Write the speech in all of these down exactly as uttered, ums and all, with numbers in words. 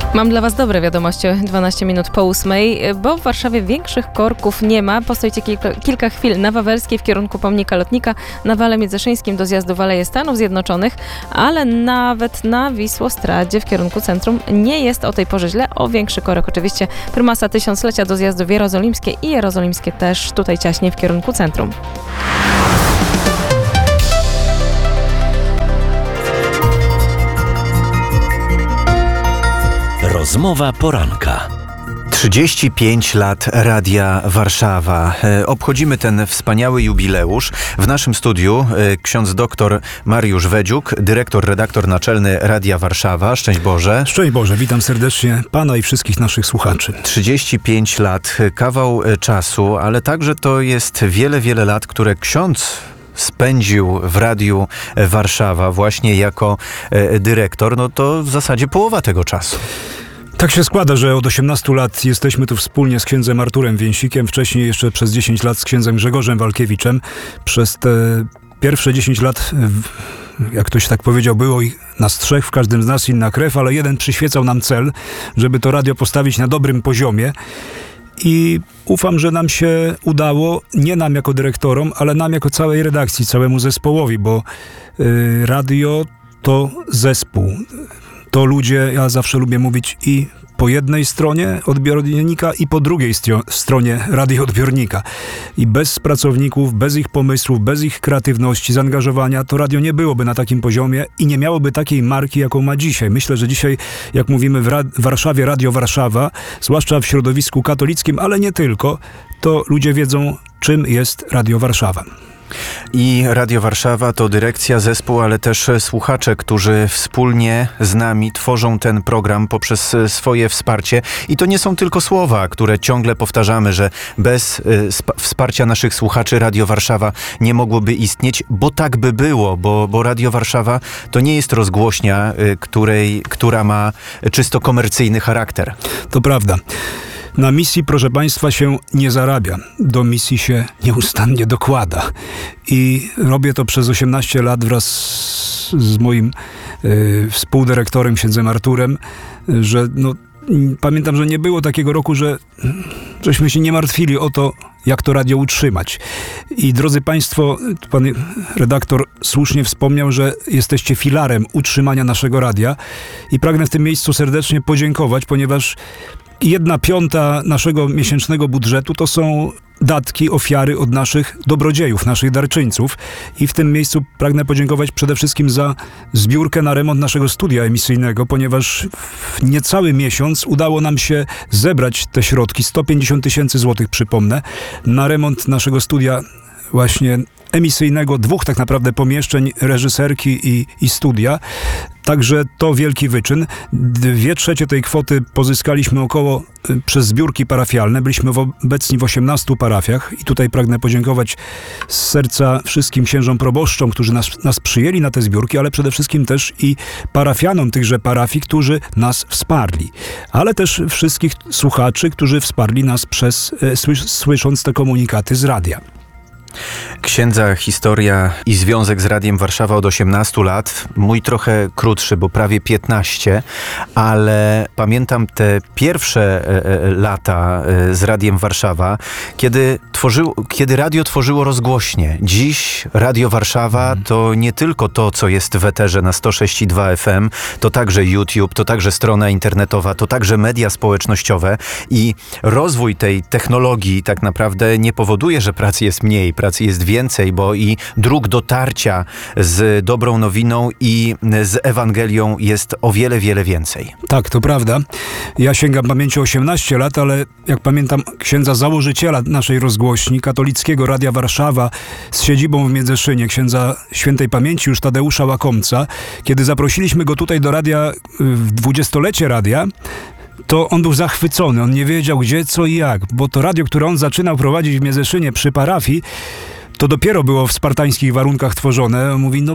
Mam dla Was dobre wiadomości, dwanaście minut po ósmej, bo w Warszawie większych korków nie ma. Postoicie kilka, kilka chwil na Wawelskiej w kierunku pomnika lotnika, na Wale Międzyszyńskim do zjazdu w Aleje Stanów Zjednoczonych, ale nawet na Wisłostradzie w kierunku centrum nie jest o tej porze źle. O większy korek oczywiście prymasa tysiąclecia do zjazdu w Jerozolimskie i Jerozolimskie też tutaj ciaśnie w kierunku centrum. Rozmowa poranka. trzydzieści pięć lat Radia Warszawa. Obchodzimy ten wspaniały jubileusz. W naszym studiu ksiądz doktor Mariusz Wedziuk, dyrektor, redaktor naczelny Radia Warszawa. Szczęść Boże. Szczęść Boże, witam serdecznie Pana i wszystkich naszych słuchaczy. trzydzieści pięć lat, kawał czasu, ale także to jest wiele, wiele lat, które ksiądz spędził w Radiu Warszawa właśnie jako dyrektor. No to w zasadzie połowa tego czasu. Tak się składa, że od osiemnastu lat jesteśmy tu wspólnie z księdzem Arturem Więsikiem, wcześniej jeszcze przez dziesięć lat z księdzem Grzegorzem Walkiewiczem. Przez te pierwsze dziesięć lat, jak ktoś tak powiedział, było ich nas trzech, w każdym z nas inna krew, ale jeden przyświecał nam cel, żeby to radio postawić na dobrym poziomie. I ufam, że nam się udało, nie nam jako dyrektorom, ale nam jako całej redakcji, całemu zespołowi, bo y, radio to zespół. To ludzie, ja zawsze lubię mówić, i po jednej stronie odbiornika, i po drugiej stro- stronie radioodbiornika. I bez pracowników, bez ich pomysłów, bez ich kreatywności, zaangażowania, to radio nie byłoby na takim poziomie i nie miałoby takiej marki, jaką ma dzisiaj. Myślę, że dzisiaj, jak mówimy w Ra- Warszawie, Radio Warszawa, zwłaszcza w środowisku katolickim, ale nie tylko, to ludzie wiedzą, czym jest Radio Warszawa. I Radio Warszawa to dyrekcja, zespół, ale też słuchacze, którzy wspólnie z nami tworzą ten program poprzez swoje wsparcie. I to nie są tylko słowa, które ciągle powtarzamy, że bez sp- wsparcia naszych słuchaczy Radio Warszawa nie mogłoby istnieć, bo tak by było, bo, bo Radio Warszawa to nie jest rozgłośnia, której, która ma czysto komercyjny charakter. To prawda. Na misji, proszę Państwa, się nie zarabia. Do misji się nieustannie dokłada. I robię to przez osiemnaście lat wraz z moim y, współdyrektorem, księdzem Arturem, że no, pamiętam, że nie było takiego roku, że żeśmy się nie martwili o to, jak to radio utrzymać. I drodzy Państwo, pan redaktor słusznie wspomniał, że jesteście filarem utrzymania naszego radia i pragnę w tym miejscu serdecznie podziękować, ponieważ jedna piąta naszego miesięcznego budżetu to są datki, ofiary od naszych dobrodziejów, naszych darczyńców. I w tym miejscu pragnę podziękować przede wszystkim za zbiórkę na remont naszego studia emisyjnego, ponieważ w niecały miesiąc udało nam się zebrać te środki, sto pięćdziesiąt tysięcy złotych, przypomnę, na remont naszego studia właśnie emisyjnego, dwóch tak naprawdę pomieszczeń, reżyserki i, i studia. Także to wielki wyczyn. Dwie trzecie tej kwoty pozyskaliśmy około y, przez zbiórki parafialne. Byliśmy w, obecni w osiemnastu parafiach i tutaj pragnę podziękować z serca wszystkim księżom proboszczom, którzy nas, nas przyjęli na te zbiórki, ale przede wszystkim też i parafianom tychże parafii, którzy nas wsparli. Ale też wszystkich słuchaczy, którzy wsparli nas przez, y, słys- słysząc te komunikaty z radia. Księdza historia i związek z Radiem Warszawa od osiemnastu lat, mój trochę krótszy, bo prawie piętnaście, ale pamiętam te pierwsze e, lata e, z Radiem Warszawa, kiedy, tworzyło, kiedy radio tworzyło rozgłośnie. Dziś Radio Warszawa to nie tylko to, co jest w eterze na sto sześć i dwa F M, to także YouTube, to także strona internetowa, to także media społecznościowe i rozwój tej technologii tak naprawdę nie powoduje, że pracy jest mniej, pracy jest więcej, bo i dróg dotarcia z dobrą nowiną i z Ewangelią jest o wiele, wiele więcej. Tak, to prawda. Ja sięgam pamięci osiemnaście lat, ale jak pamiętam księdza założyciela naszej rozgłośni, katolickiego Radia Warszawa z siedzibą w Międzyszynie, księdza świętej pamięci już Tadeusza Łakomca, kiedy zaprosiliśmy go tutaj do radia w dwudziestolecie radia, to on był zachwycony, on nie wiedział gdzie, co i jak, bo to radio, które on zaczynał prowadzić w Międzyszynie przy parafii, to dopiero było w spartańskich warunkach tworzone. On mówi, no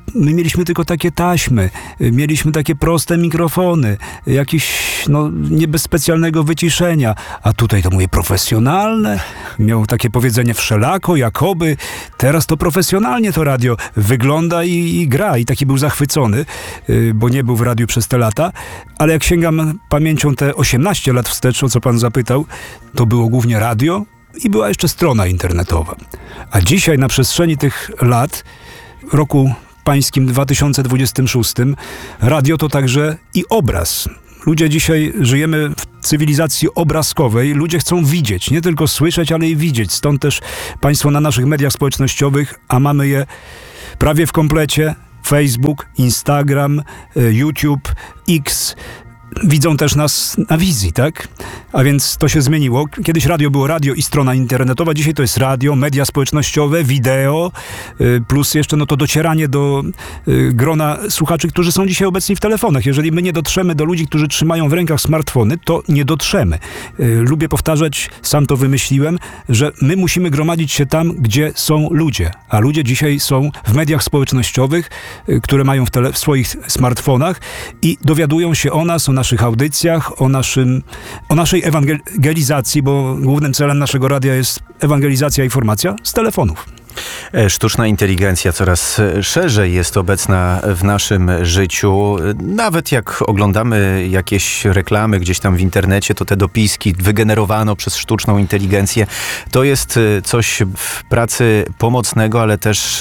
my mieliśmy tylko takie taśmy, mieliśmy takie proste mikrofony, jakieś, no, nie bez specjalnego wyciszenia, a tutaj to mówię profesjonalne, miał takie powiedzenie wszelako, jakoby, teraz to profesjonalnie to radio wygląda i, i gra i taki był zachwycony, bo nie był w radiu przez te lata, ale jak sięgam pamięcią te osiemnaście lat wstecz, o co pan zapytał, to było głównie radio i była jeszcze strona internetowa. A dzisiaj na przestrzeni tych lat, roku pańskim dwa tysiące dwudziestym szóstym, radio to także i obraz. Ludzie dzisiaj żyjemy w cywilizacji obrazkowej. Ludzie chcą widzieć, nie tylko słyszeć, ale i widzieć. Stąd też państwo na naszych mediach społecznościowych, a mamy je prawie w komplecie, Facebook, Instagram, YouTube, X, widzą też nas na wizji, tak? A więc to się zmieniło. Kiedyś radio było radio i strona internetowa, dzisiaj to jest radio, media społecznościowe, wideo, plus jeszcze no to docieranie do grona słuchaczy, którzy są dzisiaj obecni w telefonach. Jeżeli my nie dotrzemy do ludzi, którzy trzymają w rękach smartfony, to nie dotrzemy. Lubię powtarzać, sam to wymyśliłem, że my musimy gromadzić się tam, gdzie są ludzie. A ludzie dzisiaj są w mediach społecznościowych, które mają w, tele- w swoich smartfonach i dowiadują się o nas, o naszych audycjach, o, naszym, o naszej ewangelizacji, bo głównym celem naszego radia jest ewangelizacja i informacja z telefonów. Sztuczna inteligencja coraz szerzej jest obecna w naszym życiu. Nawet jak oglądamy jakieś reklamy gdzieś tam w internecie, to te dopiski wygenerowano przez sztuczną inteligencję. To jest coś w pracy pomocnego, ale też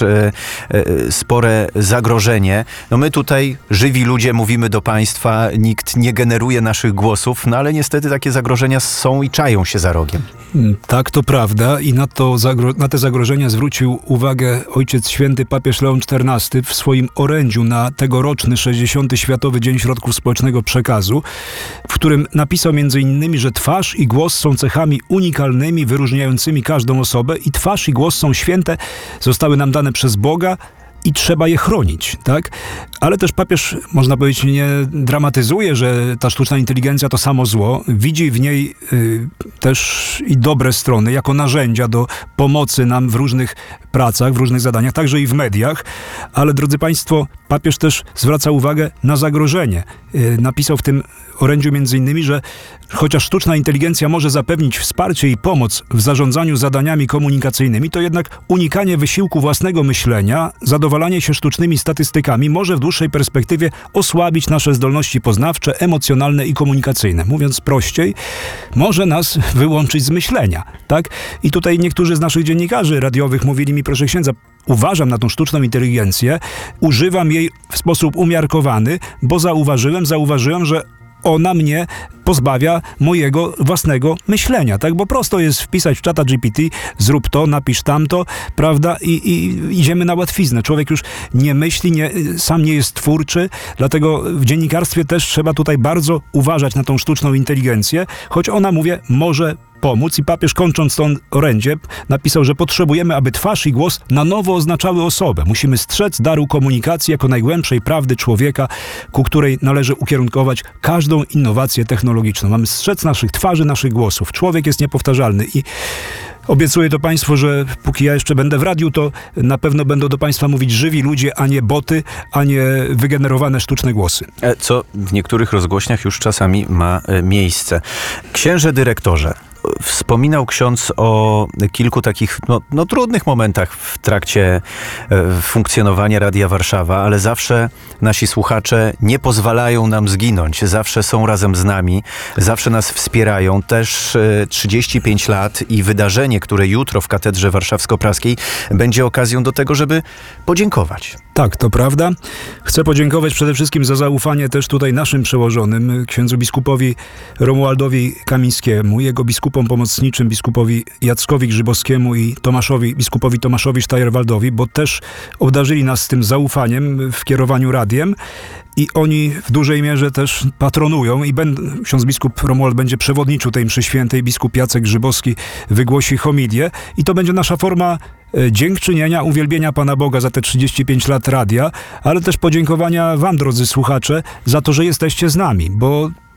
spore zagrożenie. No my tutaj, żywi ludzie, mówimy do państwa, nikt nie generuje naszych głosów, no ale niestety takie zagrożenia są i czają się za rogiem. Tak, to prawda i na, to zagro- na te zagrożenia zwrócił uwagę Ojciec Święty papież Leon czternasty w swoim orędziu na tegoroczny sześćdziesiąty Światowy Dzień Środków Społecznego Przekazu, w którym napisał między innymi, że twarz i głos są cechami unikalnymi, wyróżniającymi każdą osobę i twarz i głos są święte, zostały nam dane przez Boga, i trzeba je chronić, tak? Ale też papież, można powiedzieć, nie dramatyzuje, że ta sztuczna inteligencja to samo zło. Widzi w niej y, też i dobre strony, jako narzędzia do pomocy nam w różnych pracach, w różnych zadaniach, także i w mediach. Ale, drodzy państwo, papież też zwraca uwagę na zagrożenie. Y, napisał w tym orędziu między innymi, że chociaż sztuczna inteligencja może zapewnić wsparcie i pomoc w zarządzaniu zadaniami komunikacyjnymi, to jednak unikanie wysiłku własnego myślenia, zadowalanie się sztucznymi statystykami może w dłuższej perspektywie osłabić nasze zdolności poznawcze, emocjonalne i komunikacyjne. Mówiąc prościej, może nas wyłączyć z myślenia, tak? I tutaj niektórzy z naszych dziennikarzy radiowych mówili mi, proszę księdza, uważam na tą sztuczną inteligencję, używam jej w sposób umiarkowany, bo zauważyłem, zauważyłem, że ona mnie pozbawia mojego własnego myślenia, tak? Bo prosto jest wpisać w czata G P T, zrób to, napisz tamto, prawda? I, i idziemy na łatwiznę. Człowiek już nie myśli, nie, sam nie jest twórczy, dlatego w dziennikarstwie też trzeba tutaj bardzo uważać na tą sztuczną inteligencję, choć ona, mówię, może pomóc i papież, kończąc to orędzie, napisał, że potrzebujemy, aby twarz i głos na nowo oznaczały osobę. Musimy strzec daru komunikacji jako najgłębszej prawdy człowieka, ku której należy ukierunkować każdą innowację technologiczną. Mamy strzec naszych twarzy, naszych głosów. Człowiek jest niepowtarzalny i obiecuję to państwu, że póki ja jeszcze będę w radiu, to na pewno będą do państwa mówić żywi ludzie, a nie boty, a nie wygenerowane sztuczne głosy. Co w niektórych rozgłośniach już czasami ma miejsce. Księże dyrektorze, wspominał ksiądz o kilku takich no, no, trudnych momentach w trakcie e, funkcjonowania Radia Warszawa, ale zawsze nasi słuchacze nie pozwalają nam zginąć. Zawsze są razem z nami, zawsze nas wspierają. Też e, trzydzieści pięć lat i wydarzenie, które jutro w Katedrze Warszawsko-Praskiej będzie okazją do tego, żeby podziękować. Tak, to prawda. Chcę podziękować przede wszystkim za zaufanie też tutaj naszym przełożonym, księdzu biskupowi Romualdowi Kamińskiemu, jego biskupom pomocniczym, biskupowi Jackowi Grzybowskiemu i Tomaszowi, biskupowi Tomaszowi Sztajerwaldowi, bo też obdarzyli nas tym zaufaniem w kierowaniu radiem i oni w dużej mierze też patronują i ben, ksiądz biskup Romuald będzie przewodniczył tej mszy świętej, biskup Jacek Grzybowski wygłosi homilię i to będzie nasza forma dziękczynienia, uwielbienia Pana Boga za te trzydzieści pięć lat radia, ale też podziękowania wam, drodzy słuchacze, za to, że jesteście z nami, bo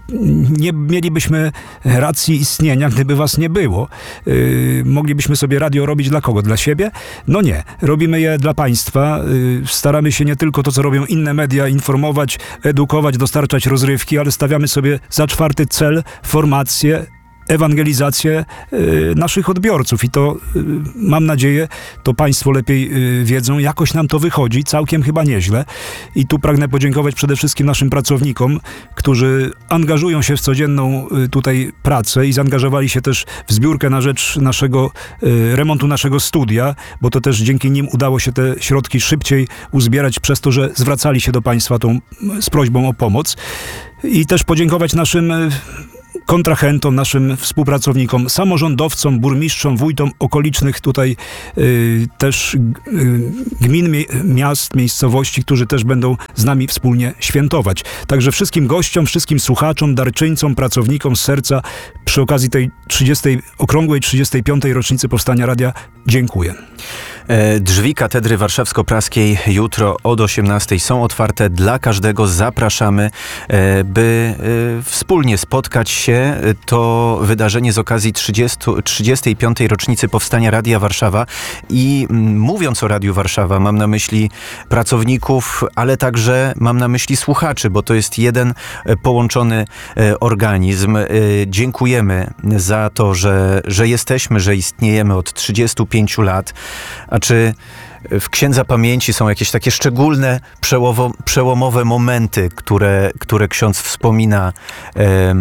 nie mielibyśmy racji istnienia, gdyby was nie było. Yy, moglibyśmy sobie radio robić dla kogo? Dla siebie? No nie. Robimy je dla państwa. Yy, staramy się nie tylko to, co robią inne media, informować, edukować, dostarczać rozrywki, ale stawiamy sobie za czwarty cel formację, ewangelizację y, naszych odbiorców i to, y, mam nadzieję, to państwo lepiej y, wiedzą, jakoś nam to wychodzi, całkiem chyba nieźle. I tu pragnę podziękować przede wszystkim naszym pracownikom, którzy angażują się w codzienną y, tutaj pracę i zaangażowali się też w zbiórkę na rzecz naszego y, remontu naszego studia, bo to też dzięki nim udało się te środki szybciej uzbierać przez to, że zwracali się do państwa tą, z prośbą o pomoc. I też podziękować naszym y, kontrahentom, naszym współpracownikom, samorządowcom, burmistrzom, wójtom okolicznych tutaj y, też y, gmin, mi, miast, miejscowości, którzy też będą z nami wspólnie świętować. Także wszystkim gościom, wszystkim słuchaczom, darczyńcom, pracownikom z serca przy okazji tej trzydziestej, okrągłej trzydziestej piątej rocznicy powstania radia dziękuję. Drzwi Katedry Warszawsko-Praskiej jutro od osiemnastej są otwarte dla każdego. Zapraszamy, by wspólnie spotkać się. To wydarzenie z okazji trzydziestej piątej rocznicy powstania Radia Warszawa i mówiąc o Radiu Warszawa, mam na myśli pracowników, ale także mam na myśli słuchaczy, bo to jest jeden połączony organizm. Dziękujemy za to, że, że jesteśmy, że istniejemy od trzydziestu pięciu lat. A czy w Księdza Pamięci są jakieś takie szczególne, przełowo, przełomowe momenty, które, które ksiądz wspomina, e,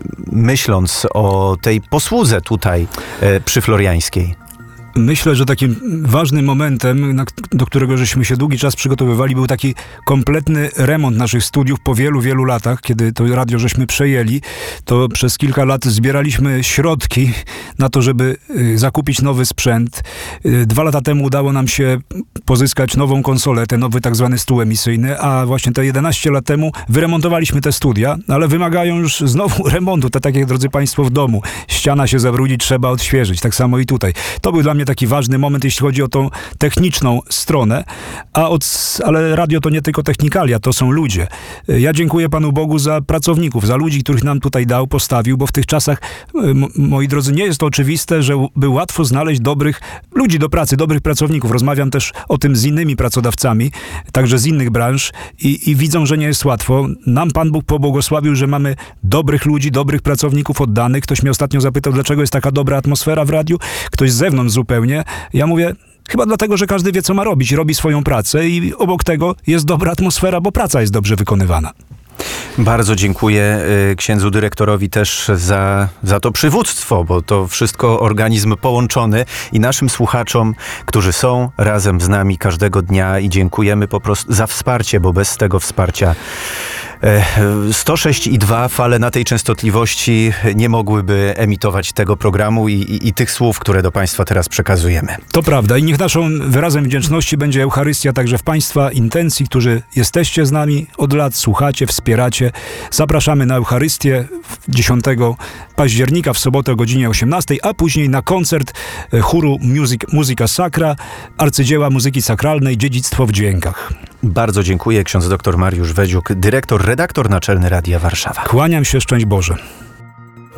myśląc o tej posłudze tutaj e, przy Floriańskiej? Myślę, że takim ważnym momentem, na, do którego żeśmy się długi czas przygotowywali, był taki kompletny remont naszych studiów po wielu, wielu latach, kiedy to radio żeśmy przejęli. To przez kilka lat zbieraliśmy środki na to, żeby y, zakupić nowy sprzęt. Y, dwa lata temu udało nam się pozyskać nową konsoletę, nowy tak zwany stół emisyjny, a właśnie te jedenaście lat temu wyremontowaliśmy te studia, ale wymagają już znowu remontu, to tak jak, drodzy państwo, w domu. Ściana się zabrudzi, trzeba odświeżyć. Tak samo i tutaj. To był dla mnie taki ważny moment, jeśli chodzi o tą techniczną stronę, a od, ale radio to nie tylko technikalia, to są ludzie. Ja dziękuję Panu Bogu za pracowników, za ludzi, których nam tutaj dał, postawił, bo w tych czasach, m- moi drodzy, nie jest to oczywiste, że by łatwo znaleźć dobrych ludzi do pracy, dobrych pracowników. Rozmawiam też o tym z innymi pracodawcami, także z innych branż i, i widzą, że nie jest łatwo. Nam Pan Bóg pobłogosławił, że mamy dobrych ludzi, dobrych pracowników oddanych. Ktoś mnie ostatnio zapytał, dlaczego jest taka dobra atmosfera w radiu. Ktoś z zewnątrz zupełnie. Ja mówię, chyba dlatego, że każdy wie, co ma robić, robi swoją pracę i obok tego jest dobra atmosfera, bo praca jest dobrze wykonywana. Bardzo dziękuję księdzu dyrektorowi też za, za to przywództwo, bo to wszystko organizm połączony i naszym słuchaczom, którzy są razem z nami każdego dnia i dziękujemy po prostu za wsparcie, bo bez tego wsparcia sto sześć i dwa fale na tej częstotliwości nie mogłyby emitować tego programu i, i, i tych słów, które do Państwa teraz przekazujemy. To prawda i niech naszą wyrazem wdzięczności będzie Eucharystia także w Państwa intencji, którzy jesteście z nami od lat, słuchacie, wspieracie. Zapraszamy na Eucharystię dziesiątego października w sobotę o godzinie osiemnastej, a później na koncert chóru Music, Muzyka Sacra, arcydzieła muzyki sakralnej, dziedzictwo w dźwiękach. Bardzo dziękuję. Ksiądz dr Mariusz Wedziuk, dyrektor, redaktor naczelny Radia Warszawa. Kłaniam się, szczęść Boże.